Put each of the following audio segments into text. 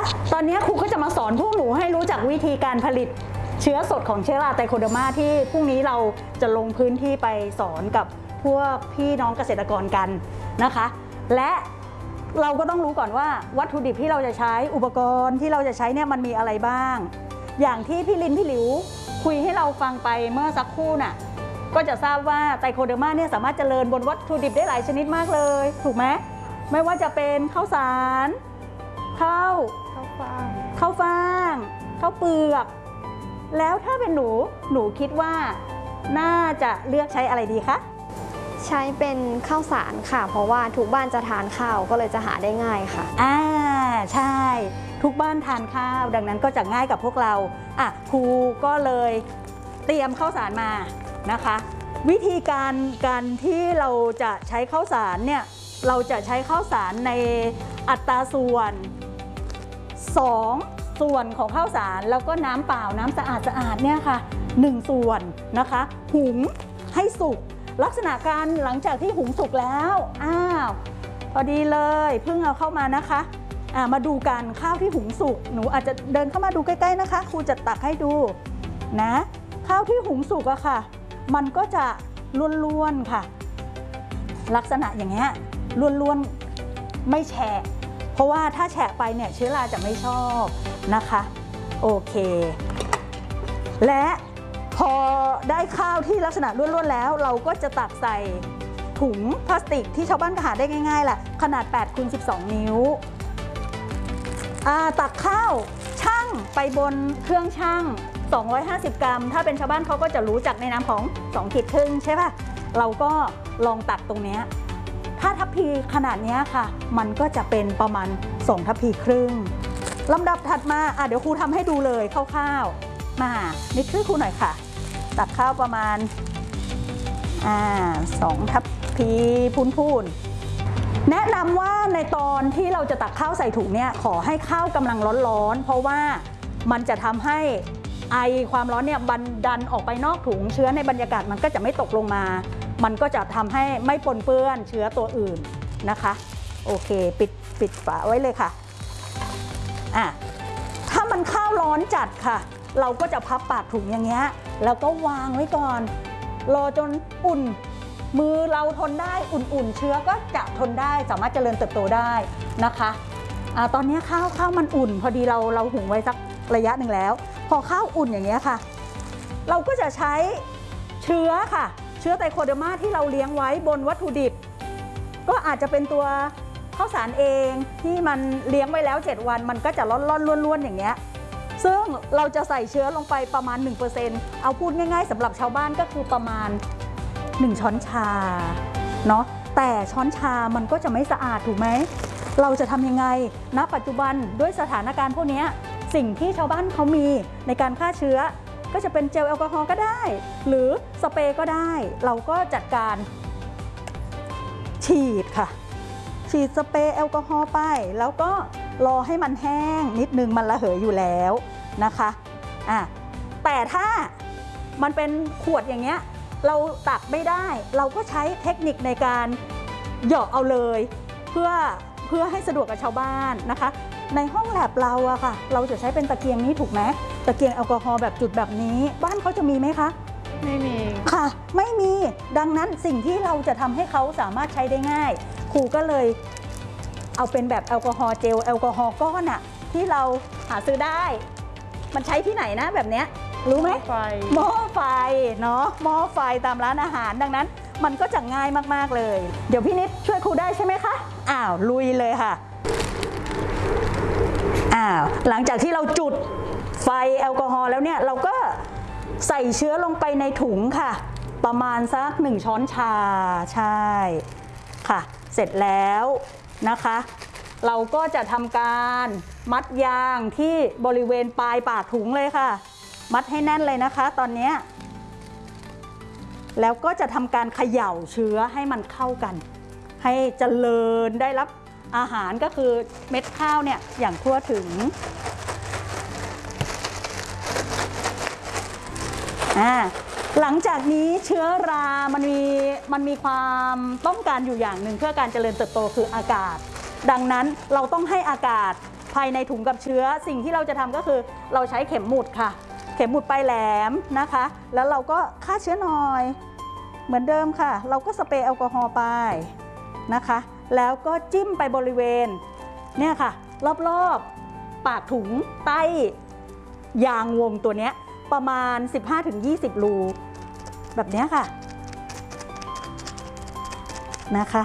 ตอนนี้ครูก็จะมาสอนพวกหนูให้รู้จักวิธีการผลิตเชื้อสดของเชื้อราไตโคเดอร์มาที่พรุ่งนี้เราจะลงพื้นที่ไปสอนกับพวกพี่น้องเกษตรกรกันนะคะและเราก็ต้องรู้ก่อนว่าวัตถุดิบที่เราจะใช้อุปกรณ์ที่เราจะใช้เนี่ยมันมีอะไรบ้างอย่างที่พี่ลินพี่หลิวคุยให้เราฟังไปเมื่อสักครู่น่ะก็จะทราบว่าไตโคเดอร์มาเนี่ยสามารถเจริญบนวัตถุดิบได้หลายชนิดมากเลยถูกไหมไม่ว่าจะเป็นข้าวสารข้าวฟ่างข้าวเปลือกแล้วถ้าเป็นหนูคิดว่าน่าจะเลือกใช้อะไรดีคะใช้เป็นข้าวสารค่ะเพราะว่าทุกบ้านจะทานข้าวก็เลยจะหาได้ง่ายค่ะใช่ทุกบ้านทานข้าวดังนั้นก็จะง่ายกับพวกเราครูก็เลยเตรียมข้าวสารมานะคะวิธีการที่เราจะใช้ข้าวสารเนี่ยเราจะใช้ข้าวสารในอัตราส่วน2ส่วนของข้าวสารแล้วก็น้ำเปล่าน้ำสะอาดเนี่ยค่ะ1ส่วนนะคะหุงให้สุกลักษณะการหลังจากที่หุงสุกแล้วพอดีเลยเพิ่งเอาเข้ามานะคะมาดูกันข้าวที่หุงสุกหนูอาจจะเดินเข้ามาดูใกล้ๆนะคะครูจะตักให้ดูนะข้าวที่หุงสุกอะค่ะมันก็จะล้วนๆค่ะลักษณะอย่างเงี้ยล้วนๆไม่แฉะเพราะว่าถ้าแฉะไปเนี่ยเชื้อราจะไม่ชอบนะคะโอเคและพอได้ข้าวที่ลักษณะล้วนๆแล้วเราก็จะตักใส่ถุงพลาสติกที่ชาวบ้านก็หาได้ง่ายๆแหละขนาด8 คูณ 12 นิ้วตักข้าวชั่งไปบนเครื่องชั่ง250 กรัมถ้าเป็นชาวบ้านเขาก็จะรู้จักในนามของ2 ขีดครึ่งใช่ป่ะเราก็ลองตักตรงนี้ถ้าทัพพีขนาดนี้ค่ะมันก็จะเป็นประมาณ2 ทัพพีครึ่งลำดับถัดมาเดี๋ยวครูทำให้ดูเลยคร่าวๆมานิดช่วยครูหน่อยค่ะตักข้าวประมาณ2 ทัพพีพูนๆแนะนำว่าในตอนที่เราจะตักข้าวใส่ถุงเนี่ยขอให้ข้าวกำลังร้อนๆเพราะว่ามันจะทำให้ไอความร้อนเนี่ยดันออกไปนอกถุงเชื้อในบรรยากาศมันก็จะไม่ตกลงมามันก็จะทำให้ไม่ปนเปื้อนเชื้อตัวอื่นนะคะโอเคปิดฝาไว้เลยค่ะถ้ามันข้าวร้อนจัดค่ะเราก็จะพับปากถุงอย่างเงี้ยแล้วก็วางไว้ก่อนรอจนอุ่นมือเราทนได้อุ่นๆเชื้อก็จะทนได้สามารถเจริญเติบโตได้นะคะตอนนี้ข้าวมันอุ่นพอดีเราหุงไว้สักระยะหนึ่งแล้วพอข้าวอุ่นอย่างเงี้ยค่ะเราก็จะใช้เชื้อค่ะเชื้อไตโคเดอร์มาที่เราเลี้ยงไว้บนวัตถุดิบก็อาจจะเป็นตัวข้าวสารเองที่มันเลี้ยงไว้แล้ว7 วันมันก็จะร่อนล้วนๆอย่างเงี้ยซึ่งเราจะใส่เชื้อลงไปประมาณ 1% เอาพูดง่ายๆสำหรับชาวบ้านก็คือประมาณ1 ช้อนชาเนาะแต่ช้อนชามันก็จะไม่สะอาดถูกไหมเราจะทำยังไงณปัจจุบันด้วยสถานการณ์พวกนี้สิ่งที่ชาวบ้านเขามีในการฆ่าเชื้อก็จะเป็นเจลแอลกอฮอล์ก็ได้หรือสเปรย์ก็ได้เราก็จัดการฉีดค่ะฉีดสเปรย์แอลกอฮอล์ไปแล้วก็รอให้มันแห้งนิดนึงมันระเหยอยู่แล้วนะคะแต่ถ้ามันเป็นขวดอย่างเงี้ยเราตักไม่ได้เราก็ใช้เทคนิคในการเหยาะเอาเลยเพื่อให้สะดวกกับชาวบ้านนะคะในห้องแลบเราอะค่ะเราจะใช้เป็นตะเกียงนี้ถูกไหมตะเกียงแอลกอฮอล์แบบจุดแบบนี้บ้านเขาจะมีไหมคะไม่มีค่ะไม่มีดังนั้นสิ่งที่เราจะทำให้เขาสามารถใช้ได้ง่ายครูก็เลยเอาเป็นแบบแอลกอฮอล์เจลแอลกอฮอล์ก้อนอะที่เราหาซื้อได้มันใช้ที่ไหนนะแบบเนี้ยรู้ไหมหม้อไฟเนาะหม้อไฟตามร้านอาหารดังนั้นมันก็จะง่ายมากๆเลยเดี๋ยวพี่นิดช่วยครูได้ใช่ไหมคะลุยเลยค่ะหลังจากที่เราจุดไฟแอลกอฮอล์แล้วเนี่ยเราก็ใส่เชื้อลงไปในถุงค่ะประมาณสัก1 ช้อนชาใช่ค่ะเสร็จแล้วนะคะเราก็จะทำการมัดยางที่บริเวณปลายปากถุงเลยค่ะมัดให้แน่นเลยนะคะตอนนี้แล้วก็จะทำการเขย่าเชื้อให้มันเข้ากันให้เจริญได้รับอาหารก็คือเม็ดข้าวเนี่ยอย่างทั่วถึงหลังจากนี้เชื้อรามันมีความต้องการอยู่อย่างหนึ่งเพื่อการเจริญเติบโตคืออากาศดังนั้นเราต้องให้อากาศภายในถุงกับเชื้อสิ่งที่เราจะทำก็คือเราใช้เข็มหมุดค่ะเข็มหมุดปลายแหลมนะคะแล้วเราก็ฆ่าเชื้อหน่อยเหมือนเดิมค่ะเราก็สเปรย์แอลกอฮอล์ไปนะคะแล้วก็จิ้มไปบริเวณเนี่ยค่ะรอบๆปากถุงใต้ยางวงตัวเนี้ยประมาณ 15-20 รูแบบนี้ค่ะนะคะ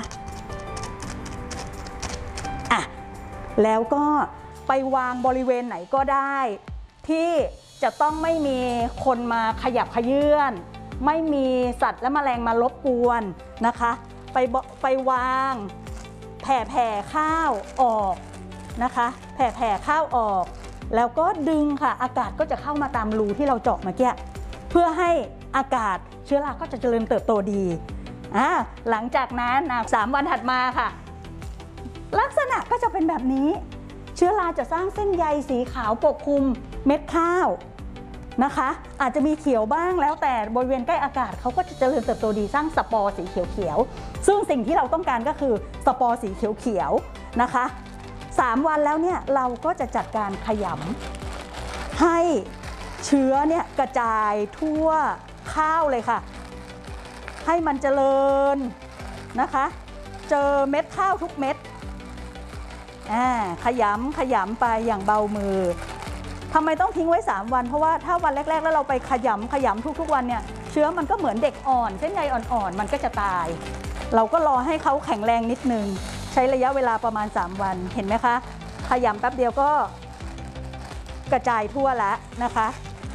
อ่ะแล้วก็ไปวางบริเวณไหนก็ได้ที่จะต้องไม่มีคนมาขยับเขยื้อนไม่มีสัตว์และแมลงมารบกวนนะคะไปวางแผ่ข้าวออกนะคะแผ่ข้าวออกแล้วก็ดึงค่ะอากาศก็จะเข้ามาตามรูที่เราเจาะเมื่อกี้เพื่อให้อากาศเชื้อราก็จะเจริญเติบโตดีหลังจากนั้น3 วันถัดมาค่ะลักษณะก็จะเป็นแบบนี้เชื้อราจะสร้างเส้นใยสีขาวปกคลุมเม็ดข้าวนะคะอาจจะมีเขียวบ้างแล้วแต่บริเวณใกล้อากาศเขาก็จะเจริญเติบโตดีสร้างสปอร์สีเขียวๆซึ่งสิ่งที่เราต้องการก็คือสปอร์สีเขียวๆนะคะ3 วันแล้วเนี่ยเราก็จะจัดการขยำให้เชื้อเนี่ยกระจายทั่วข้าวเลยค่ะให้มันเจริญนะคะเจอเม็ดข้าวทุกเม็ดขยำไปอย่างเบามือทำไมต้องทิ้งไว้3 วันเพราะว่าถ้าวันแรกๆแล้วเราไปขยำทุกๆวันเนี่ยเชื้อมันก็เหมือนเด็กอ่อนเส้นใยอ่อนๆมันก็จะตายเราก็รอให้เขาแข็งแรงนิดนึงใช้ระยะเวลาประมาณ3 วันเห็นไหมคะขยำแป๊บเดียวก็กระจายทั่วแล้วนะคะ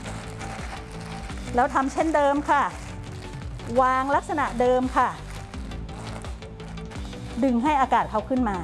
แล้วทำเช่นเดิมค่ะวางลักษณะเดิมค่ะดึงให้อากาศเขาขึ้นมา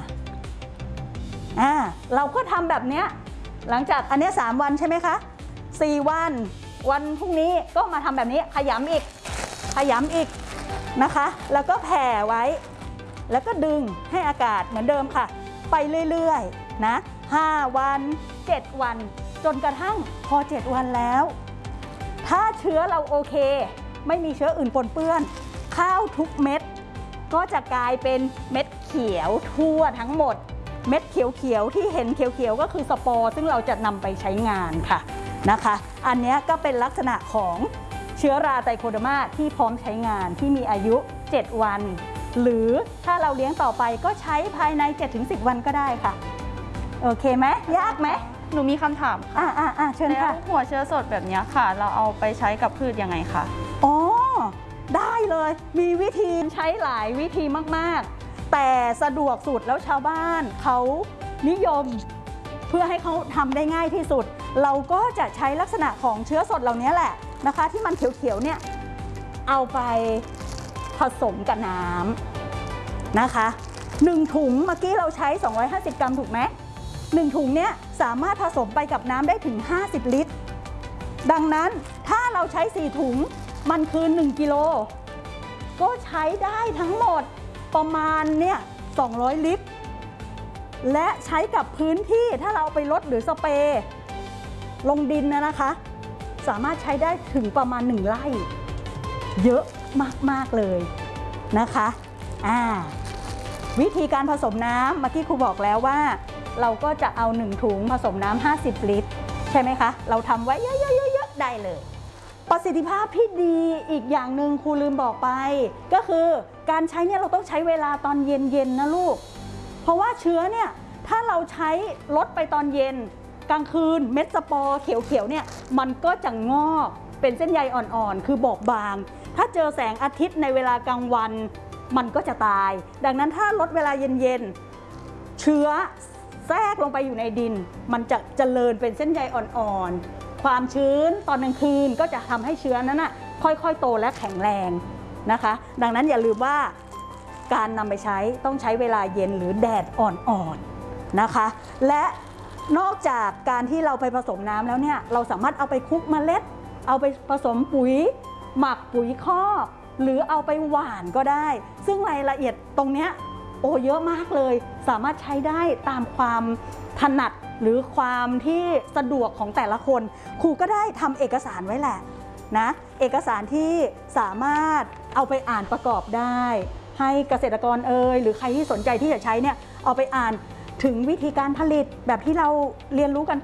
เราก็ทำแบบนี้หลังจากอันนี้3 วันใช่ไหมคะ4 วันพรุ่งนี้ก็มาทำแบบนี้ขยำอีกนะคะแล้วก็แผ่ไว้แล้วก็ดึงให้อากาศเหมือนเดิมค่ะไปเรื่อยๆนะ5 วัน7 วันจนกระทั่งพอ7 วันแล้วถ้าเชื้อเราโอเคไม่มีเชื้ออื่นปนเปื้อนข้าวทุกเม็ดก็จะกลายเป็นเม็ดเขียวทั่วทั้งหมดเม็ดเขียวๆที่เห็นเขียวๆก็คือสปอร์ซึ่งเราจะนำไปใช้งานค่ะนะคะอันนี้ก็เป็นลักษณะของเชื้อราไตรโคเดอร์มาที่พร้อมใช้งานที่มีอายุ7 วันหรือถ้าเราเลี้ยงต่อไปก็ใช้ภายใน 7-10 วันก็ได้ค่ะโอเคไหมยากไหมหนูมีคำถามค่ะเชิญค่ะแล้วหัวเชื้อสดแบบนี้ค่ะเราเอาไปใช้กับพืชยังไงคะอ๋อได้เลยมีวิธีใช้หลายวิธีมากๆแต่สะดวกสุดแล้วชาวบ้านเขานิยมเพื่อให้เขาทำได้ง่ายที่สุดเราก็จะใช้ลักษณะของเชื้อสดเหล่านี้แหละนะคะที่มันเขียวๆเนี่ยเอาไปผสมกับน้ำนะคะ1 ถุงเมื่อกี้เราใช้250 กรัมถูกไหม1 ถุงเนี้ยสามารถผสมไปกับน้ำได้ถึง50 ลิตรดังนั้นถ้าเราใช้4 ถุงมันคือ1 กิโลก็ใช้ได้ทั้งหมดประมาณเนี่ย200 ลิตรและใช้กับพื้นที่ถ้าเราไปรดหรือสเปรย์ลงดินนะคะสามารถใช้ได้ถึงประมาณ1 ไร่เยอะมากๆเลยนะคะวิธีการผสมน้ำเมื่อกี้ครูบอกแล้วว่าเราก็จะเอา1 ถุงผสมน้ำ50 ลิตรใช่ไหมคะเราทำไว้เยอะๆได้เลยประสิทธิภาพที่ดีอีกอย่างหนึ่งครูลืมบอกไปก็คือการใช้เนี่ยเราต้องใช้เวลาตอนเย็นๆนะลูกเพราะว่าเชื้อเนี่ยถ้าเราใช้ลดไปตอนเย็นกลางคืนเม็ดสปอร์เขียวๆเนี่ยมันก็จะงอกเป็นเส้นใยอ่อนๆคือบอบบางถ้าเจอแสงอาทิตย์ในเวลากลางวันมันก็จะตายดังนั้นถ้าลดเวลาเย็นๆเชื้อแทรกลงไปอยู่ในดินมันจะเจริญเป็นเส้นใยอ่อนๆความชื้นตอนกลางคืนก็จะทำให้เชื้อนั้นค่อยๆโตและแข็งแรงนะคะดังนั้นอย่าลืมว่าการนำไปใช้ต้องใช้เวลาเย็นหรือแดดอ่อนๆนะคะและนอกจากการที่เราไปผสมน้ำแล้วเนี่ยเราสามารถเอาไปคลุกเมล็ดเอาไปผสมปุ๋ยหมักปุ๋ยคอกหรือเอาไปหว่านก็ได้ซึ่งรายละเอียดตรงเนี้ยเยอะมากเลยสามารถใช้ได้ตามความถนัดหรือความที่สะดวกของแต่ละคนครูก็ได้ทำเอกสารไว้แหละนะเอกสารที่สามารถเอาไปอ่านประกอบได้ให้เกษตรกรหรือใครที่สนใจที่จะใช้เนี่ยเอาไปอ่านถึงวิธีการผลิตแบบที่เราเรียนรู้กัน